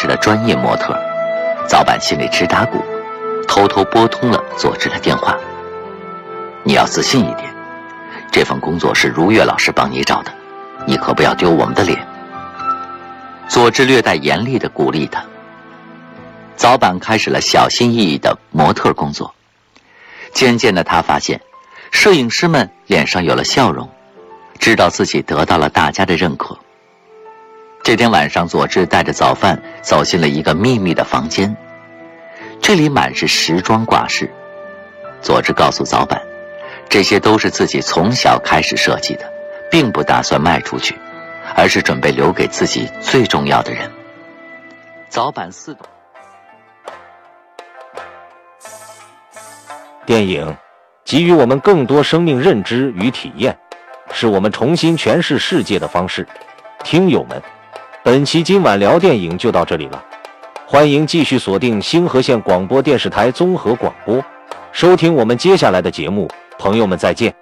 识的专业模特。早坂心里直打鼓，偷偷拨通了佐治的电话。你要自信一点，这份工作是如月老师帮你找的，你可不要丢我们的脸。佐治略带严厉地鼓励他。早坂开始了小心翼翼的模特工作。渐渐的，他发现摄影师们脸上有了笑容，知道自己得到了大家的认可。这天晚上，佐治带着早饭走进了一个秘密的房间，这里满是时装挂饰。佐治告诉早坂，这些都是自己从小开始设计的，并不打算卖出去，而是准备留给自己最重要的人。早坂似懂。 电影给予我们更多生命认知与体验，是我们重新诠释世界的方式。听友们，本期今晚聊电影就到这里了，欢迎继续锁定星河县广播电视台综合广播，收听我们接下来的节目。朋友们再见。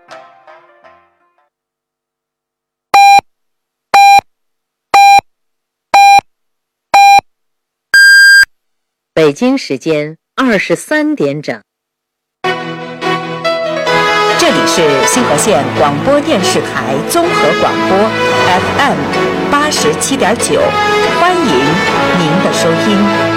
北京时间23点整。 这里是星河县广播电视台综合广播 FM 87.9，欢迎您的收听。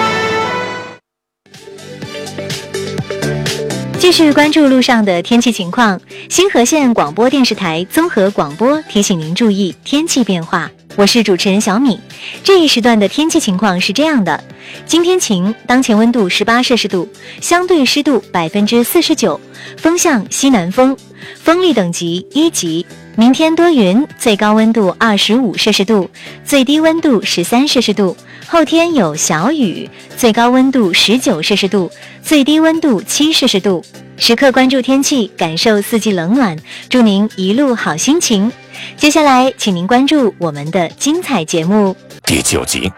继续关注路上的天气情况，星河县广播电视台综合广播提醒您注意天气变化。我是主持人小米。这一时段的天气情况是这样的：今天晴，当前温度18摄氏度，相对湿度49%，风向西南风，风力等级1级。明天多云，最高温度25摄氏度，最低温度13摄氏度。后天有小雨，最高温度19摄氏度，最低温度7摄氏度。时刻关注天气，感受四季冷暖，祝您一路好心情。接下来请您关注我们的精彩节目。 第9集。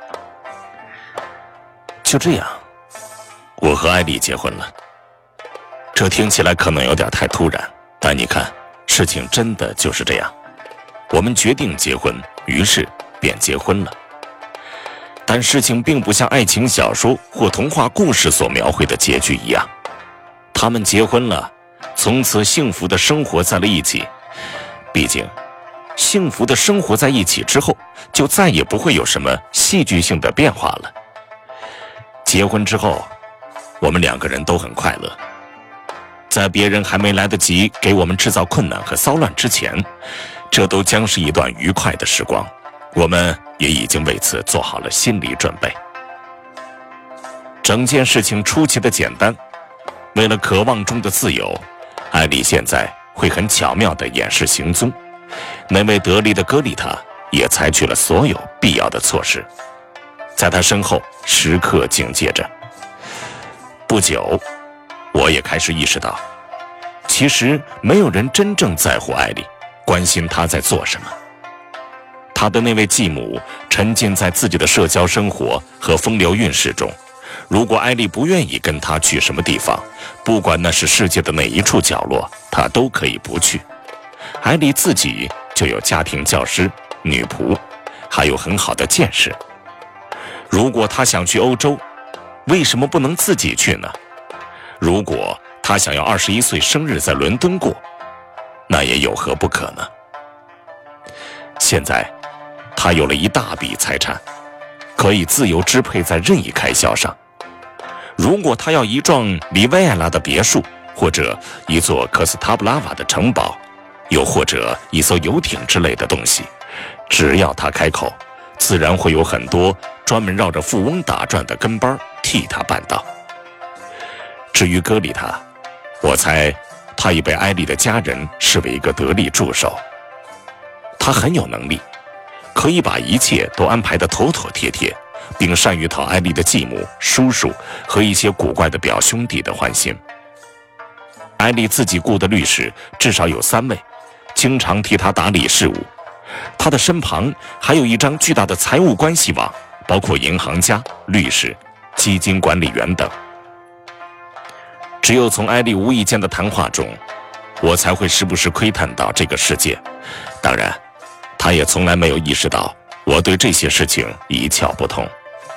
就这样，我和艾丽结婚了。这听起来可能有点太突然，但你看，事情真的就是这样。我们决定结婚，于是便结婚了。但事情并不像爱情小说或童话故事所描绘的结局一样，他们结婚了，从此幸福地生活在了一起。毕竟幸福地生活在一起之后，就再也不会有什么戏剧性的变化了。结婚之后，我们2个人都很快乐。在别人还没来得及给我们制造困难和骚乱之前，这都将是一段愉快的时光。我们也已经为此做好了心理准备。整件事情出奇的简单，为了渴望中的自由，艾丽现在会很巧妙地掩饰行踪。那位得力的歌丽塔也采取了所有必要的措施，在她身后时刻警戒着。不久，我也开始意识到，其实没有人真正在乎艾丽，关心她在做什么。她的那位继母沉浸在自己的社交生活和风流韵事中，如果艾丽不愿意跟她去什么地方，不管那是世界的哪一处角落，她都可以不去。艾丽自己就有家庭教师、女仆，还有很好的见识。如果她想去欧洲，为什么不能自己去呢？如果她想要21岁生日在伦敦过，那也有何不可呢？现在她有了一大笔财产，可以自由支配在任意开销上。如果她要一幢里维埃拉的别墅，或者一座科斯塔布拉瓦的城堡，又或者一艘游艇之类的东西，只要她开口，自然会有很多专门绕着富翁打转的跟班替她办到。至于歌丽塔，我猜她已被艾丽的家人视为一个得力助手。她很有能力，可以把一切都安排得妥妥帖帖，并善于讨艾丽的继母、叔叔和一些古怪的表兄弟的欢心。艾丽自己雇的律师至少有3位，经常替她打理事务。她的身旁还有一张巨大的财务关系网，包括银行家、律师、基金管理员等。只有从艾丽无意间的谈话中，我才会时不时窥探到这个世界。当然，她也从来没有意识到我对这些事情一窍不通。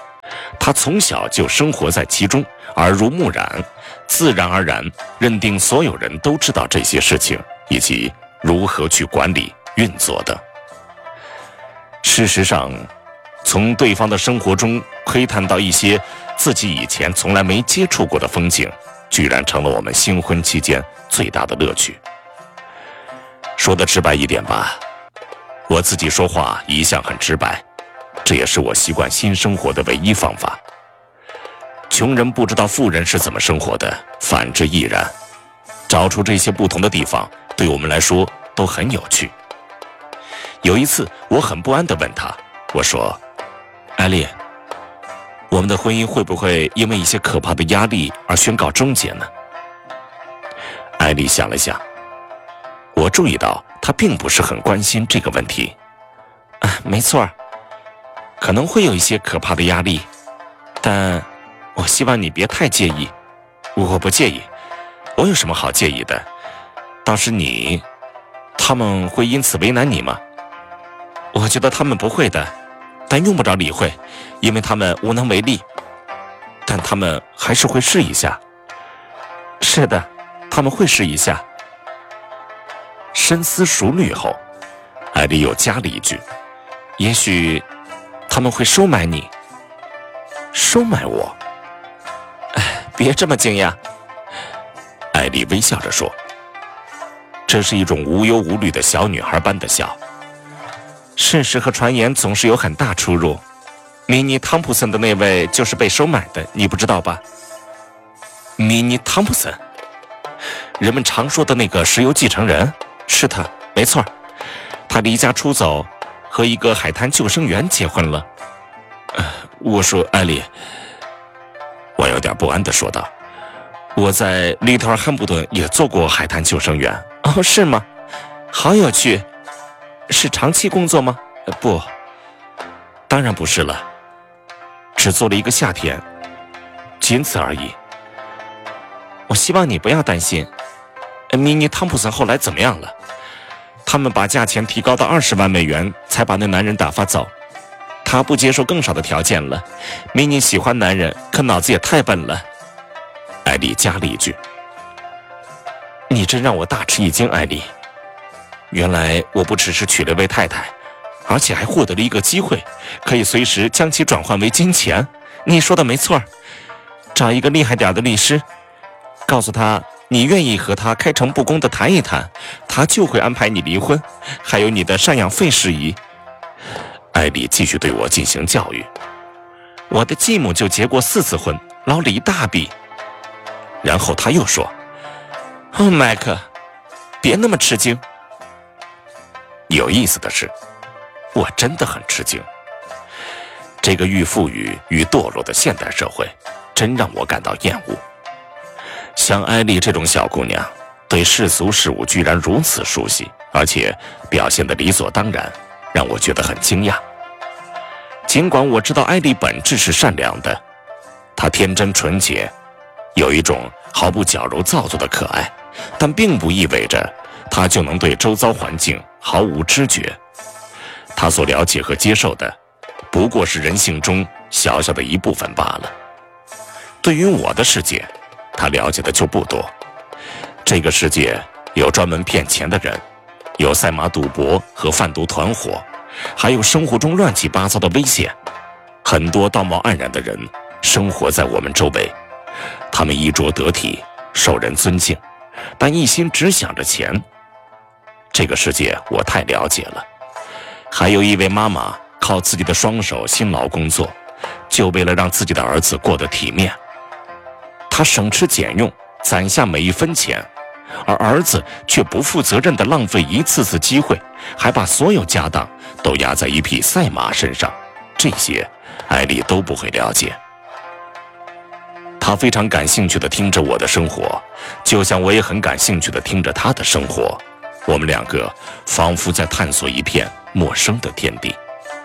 他从小就生活在其中，耳濡目染，自然而然认定所有人都知道这些事情以及如何去管理运作的。事实上，从对方的生活中窥探到一些自己以前从来没接触过的风景，居然成了我们新婚期间最大的乐趣。说得直白一点吧，我自己说话一向很直白，这也是我习惯新生活的唯一方法。穷人不知道富人是怎么生活的，反之亦然。找出这些不同的地方，对我们来说都很有趣。有一次，我很不安地问他，我说：“艾丽，我们的婚姻会不会因为一些可怕的压力而宣告终结呢？”艾丽想了想，我注意到她并不是很关心这个问题。没错，可能会有一些可怕的压力，但我希望你别太介意。我不介意，我有什么好介意的？倒是你，他们会因此为难你吗？我觉得他们不会的，但用不着理会，因为他们无能为力。但他们还是会试一下。是的，他们会试一下。深思熟虑后，艾丽又加了一句：“也许他们会收买你。”收买我？别这么惊讶。艾丽微笑着说：“这是一种无忧无虑的小女孩般的笑。事实和传言总是有很大出入。米妮·汤普森的那位就是被收买的，你不知道吧？”米妮·汤普森，人们常说的那个石油继承人，是他，没错。他离家出走，和一个海滩救生员结婚了。我说，艾丽，我有点不安地说道，我在利特尔汉普顿也做过海滩救生员。哦，是吗？好有趣。是长期工作吗？不，当然不是了，只做了一个夏天，仅此而已。我希望你不要担心。米妮·汤普森后来怎么样了？他们把价钱提高到20万美元，才把那男人打发走。他不接受更少的条件了。米妮喜欢男人，可脑子也太笨了。艾丽加了一句：“你真让我大吃一惊，艾丽。原来我不只是娶了位太太，而且还获得了一个机会，可以随时将其转换为金钱。你说的没错，找一个厉害点的律师，告诉他你愿意和他开诚布公地谈一谈，他就会安排你离婚，还有你的赡养费事宜。”艾丽继续对我进行教育。我的继母就结过4次婚，捞了一大笔。然后他又说：“哦，麦克，别那么吃惊。”有意思的是，我真的很吃惊。这个愈富裕愈堕落的现代社会，真让我感到厌恶。像艾丽这种小姑娘，对世俗事物居然如此熟悉，而且表现得理所当然，让我觉得很惊讶。尽管我知道艾丽本质是善良的，她天真纯洁，有一种毫不矫揉造作的可爱，但并不意味着她就能对周遭环境毫无知觉。她所了解和接受的，不过是人性中小小的一部分罢了。对于我的世界，她了解的就不多。这个世界有专门骗钱的人，有赛马赌博和贩毒团伙，还有生活中乱七八糟的危险。很多道貌岸然的人生活在我们周围，他们衣着得体，受人尊敬，但一心只想着钱。这个世界我太了解了。还有一位妈妈靠自己的双手辛劳工作，就为了让自己的儿子过得体面。她省吃俭用，攒下每一分钱，而儿子却不负责任地浪费一次次机会，还把所有家当都压在一匹赛马身上。这些艾丽都不会了解。她非常感兴趣地听着我的生活，就像我也很感兴趣地听着她的生活。我们两个仿佛在探索一片陌生的天地。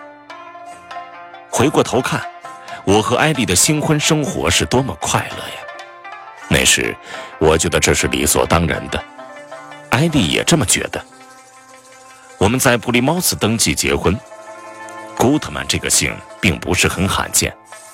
回过头看，我和艾丽的新婚生活是多么快乐呀！那时我觉得这是理所当然的，艾丽也这么觉得。我们在普利茅斯登记结婚，古特曼这个姓并不是很罕见，